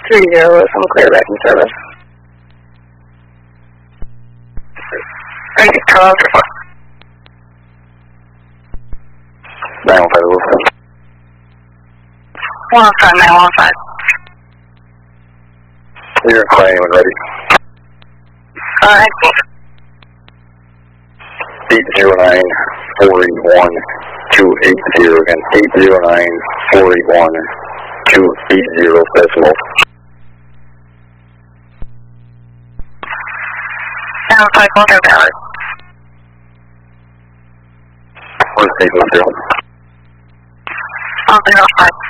30, some clear back in service. Thank you, Carl. 915 Wilson. 115, 915. You're flying when ready. Alright. 809 481 280 again. 809 481 280 decimal. 915, Walter Tower. What is 810? 105.